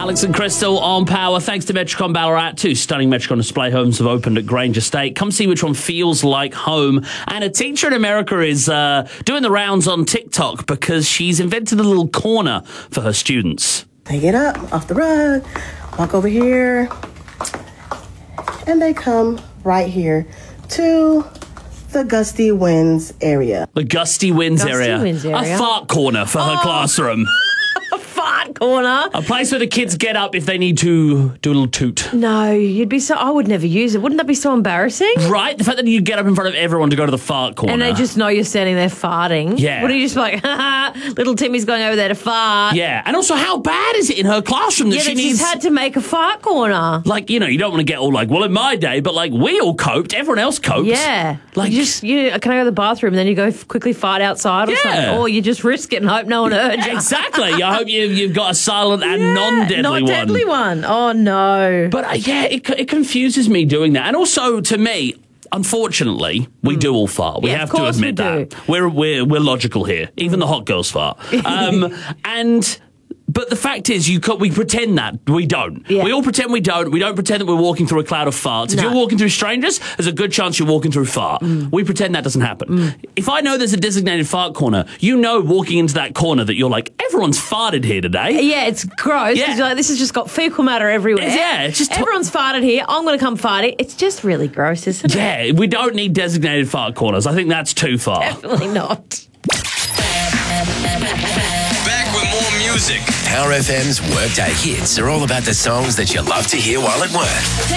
Alex and Crystal on Power. Thanks to Metricon Ballarat. 2 stunning Metricon display homes have opened at Grange Estate. Come see which one feels like home. And a teacher in America is doing the rounds on TikTok because she's invented a little corner for her students. They get up off the rug, walk over here, and they come right here to the Gusty Winds area. The Gusty Winds area. Winds area. A fart corner for her classroom. A fart corner. A place where the kids get up if they need to do a little toot. No, I would never use it. Wouldn't that be so embarrassing? Right? The fact that you get up in front of everyone to go to the fart corner. And they just know you're standing there farting. Yeah. What are you just like, little Timmy's going over there to fart? Yeah. And also, how bad is it in her classroom that she needs... she's had to make a fart corner. Like, you know, you don't want to get all like, well, in my day, but like, we all coped. Everyone else coped. Yeah. Like, can I go to the bathroom and then you go quickly fart outside or something? Or you just risk it and hope no one heard you. Exactly. I hope you've got a silent and non-deadly one. Not-deadly one. Oh, no. But it confuses me doing that. And also, to me, unfortunately, we do all fart. We have to admit that. We're logical here. Even the hot girls fart. But the fact is, we pretend that we don't. Yeah. We all pretend we don't. We don't pretend that we're walking through a cloud of farts. If you're walking through strangers, there's a good chance you're walking through fart. We pretend that doesn't happen. If I know there's a designated fart corner, you know walking into that corner that you're like, everyone's farted here today. Yeah, it's gross. Yeah. You're like, this has just got fecal matter everywhere. Yeah. It's just everyone's farted here. I'm going to come fart it. It's just really gross, isn't it? Yeah, we don't need designated fart corners. I think that's too far. Definitely not. Back with more music. Power FM's Workday Hits are all about the songs that you love to hear while at work.